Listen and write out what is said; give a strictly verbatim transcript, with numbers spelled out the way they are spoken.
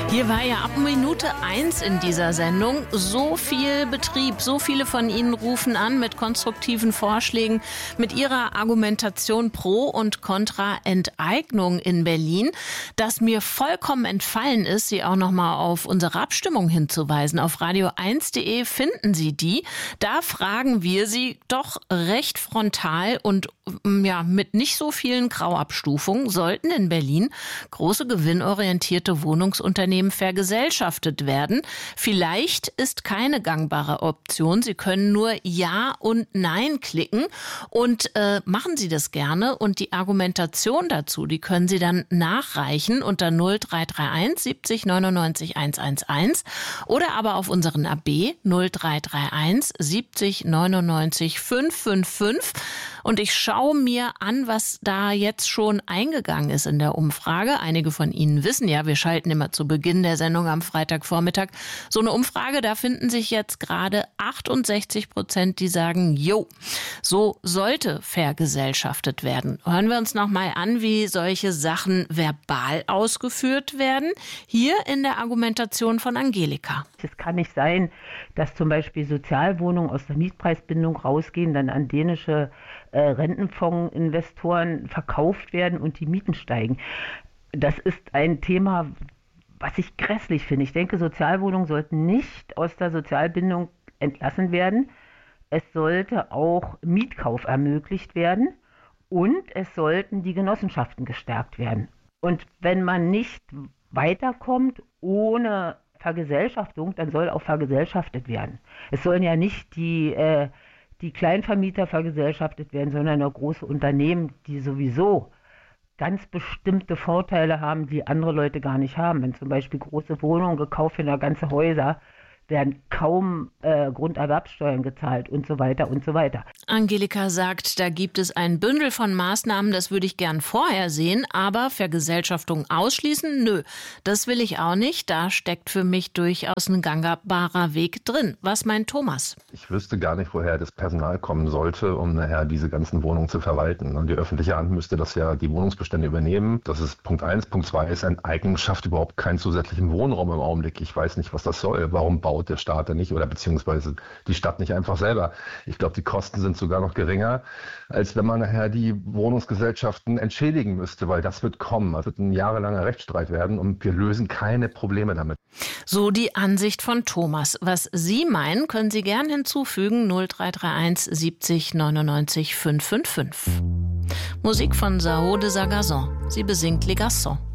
Hier war ja ab Minute eins in dieser Sendung so viel Betrieb. So viele von Ihnen rufen an mit konstruktiven Vorschlägen, mit ihrer Argumentation pro und contra Enteignung in Berlin, dass mir vollkommen entfallen ist, Sie auch noch mal auf unsere Abstimmung hinzuweisen. Auf radio eins punkt de finden Sie die. Da fragen wir Sie doch recht frontal und ja, mit nicht so vielen Grauabstufungen, sollten in Berlin große gewinnorientierte Wohnungsunternehmen vergesellschaftet werden. Vielleicht ist keine gangbare Option. Sie können nur Ja und Nein klicken und äh, machen Sie das gerne. Und die Argumentation dazu, die können Sie dann nachreichen unter null drei drei eins siebzig neunundneunzig hundertelf oder aber auf unseren A B null drei drei eins siebzig neunundneunzig fünfhundertfünfundfünfzig. Und ich schaue mir an, was da jetzt schon eingegangen ist in der Umfrage. Einige von Ihnen wissen ja, wir schalten immer zu Beginn der Sendung am Freitagvormittag so eine Umfrage. Da finden sich jetzt gerade achtundsechzig Prozent, die sagen, jo, so sollte vergesellschaftet werden. Hören wir uns noch mal an, wie solche Sachen verbal ausgeführt werden. Hier in der Argumentation von Angelika. Es kann nicht sein, dass zum Beispiel Sozialwohnungen aus der Mietpreisbindung rausgehen, dann an dänische äh, Rentenfondsinvestoren verkauft werden und die Mieten steigen. Das ist ein Thema, was ich grässlich finde. Ich denke, Sozialwohnungen sollten nicht aus der Sozialbindung entlassen werden. Es sollte auch Mietkauf ermöglicht werden und es sollten die Genossenschaften gestärkt werden. Und wenn man nicht weiterkommt ohne Vergesellschaftung, dann soll auch vergesellschaftet werden. Es sollen ja nicht die, äh, die Kleinvermieter vergesellschaftet werden, sondern auch große Unternehmen, die sowieso ganz bestimmte Vorteile haben, die andere Leute gar nicht haben. Wenn zum Beispiel große Wohnungen gekauft werden, ganze Häuser, werden kaum äh, Grunderwerbsteuern gezahlt und so weiter und so weiter. Angelika sagt, da gibt es ein Bündel von Maßnahmen, das würde ich gern vorher sehen, aber Vergesellschaftung ausschließen, nö, das will ich auch nicht. Da steckt für mich durchaus ein gangbarer Weg drin. Was meint Thomas? Ich wüsste gar nicht, woher das Personal kommen sollte, um nachher diese ganzen Wohnungen zu verwalten. Und die öffentliche Hand müsste das ja die Wohnungsbestände übernehmen. Das ist Punkt eins. Punkt zwei ist, Enteignung schafft überhaupt keinen zusätzlichen Wohnraum im Augenblick. Ich weiß nicht, was das soll. Warum baut der Staat nicht oder beziehungsweise die Stadt nicht einfach selber. Ich glaube, die Kosten sind sogar noch geringer, als wenn man nachher die Wohnungsgesellschaften entschädigen müsste, weil das wird kommen. Das wird ein jahrelanger Rechtsstreit werden und wir lösen keine Probleme damit. So die Ansicht von Thomas. Was Sie meinen, können Sie gern hinzufügen. null drei drei eins siebzig neunundneunzig fünfhundertfünfundfünfzig. Musik von Sao de Sagazon. Sie besingt Les Garçons.